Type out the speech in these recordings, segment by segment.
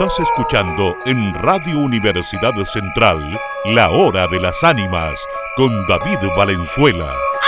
Estás escuchando en Radio Universidad Central La Hora de las Ánimas con David Valenzuela.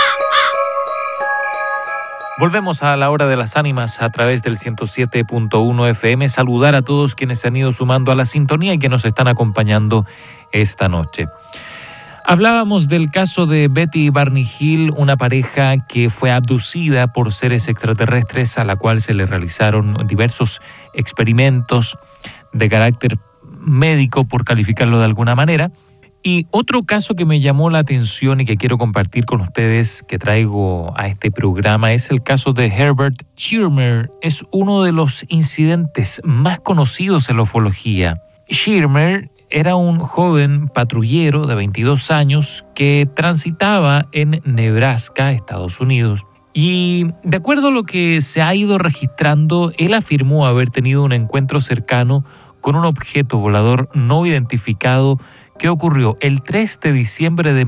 Volvemos a La Hora de las Ánimas a través del 107.1 FM. Saludar a todos quienes se han ido sumando a la sintonía y que nos están acompañando esta noche. Hablábamos del caso de Betty y Barney Hill, una pareja que fue abducida por seres extraterrestres a la cual se le realizaron diversos experimentos de carácter médico, por calificarlo de alguna manera. Y otro caso que me llamó la atención y que quiero compartir con ustedes, que traigo a este programa, es el caso de Herbert Schirmer. Es uno de los incidentes más conocidos en la ufología. Schirmer era un joven patrullero de 22 años que transitaba en Nebraska, Estados Unidos. Y de acuerdo a lo que se ha ido registrando, él afirmó haber tenido un encuentro cercano con un objeto volador no identificado que ocurrió el 3 de diciembre de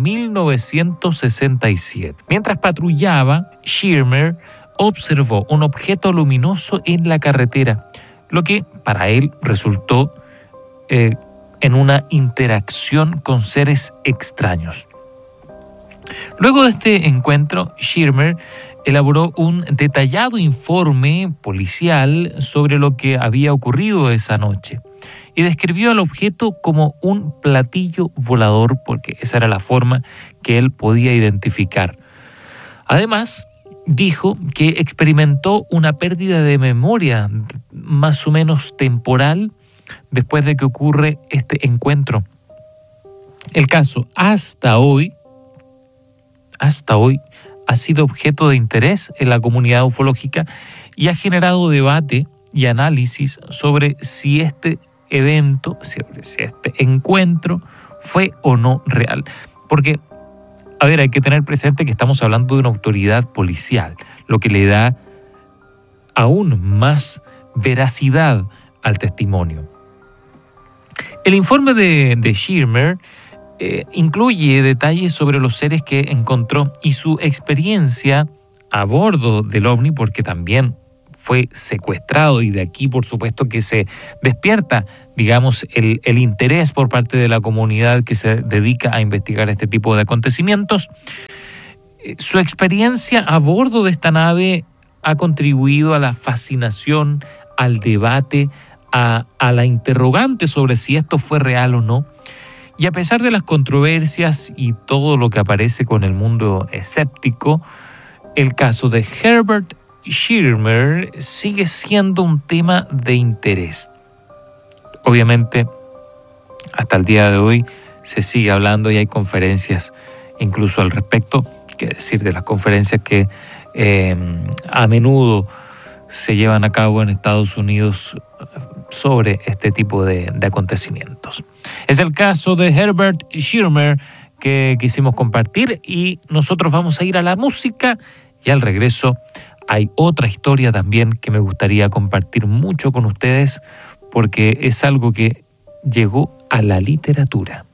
1967. Mientras patrullaba, Schirmer observó un objeto luminoso en la carretera, lo que para él resultó en una interacción con seres extraños. Luego de este encuentro, Schirmer elaboró un detallado informe policial sobre lo que había ocurrido esa noche y describió al objeto como un platillo volador, porque esa era la forma que él podía identificar. Además, dijo que experimentó una pérdida de memoria más o menos temporal después de que ocurre este encuentro. El caso hasta hoy ha sido objeto de interés en la comunidad ufológica y ha generado debate y análisis sobre si este evento, si este encuentro fue o no real. Porque, hay que tener presente que estamos hablando de una autoridad policial, lo que le da aún más veracidad al testimonio. El informe de Schirmer incluye detalles sobre los seres que encontró y su experiencia a bordo del ovni, porque también fue secuestrado, y de aquí por supuesto que se despierta, digamos, el interés por parte de la comunidad que se dedica a investigar este tipo de acontecimientos. Su experiencia a bordo de esta nave ha contribuido a la fascinación, al debate, a la interrogante sobre si esto fue real o no. Y a pesar de las controversias y todo lo que aparece con el mundo escéptico, el caso de Herbert Schirmer sigue siendo un tema de interés. Obviamente, hasta el día de hoy se sigue hablando y hay conferencias incluso al respecto. Qué decir de las conferencias que a menudo se llevan a cabo en Estados Unidos sobre este tipo de acontecimientos. Es el caso de Herbert Schirmer que quisimos compartir, y nosotros vamos a ir a la música, y al regreso hay otra historia también que me gustaría compartir mucho con ustedes porque es algo que llegó a la literatura.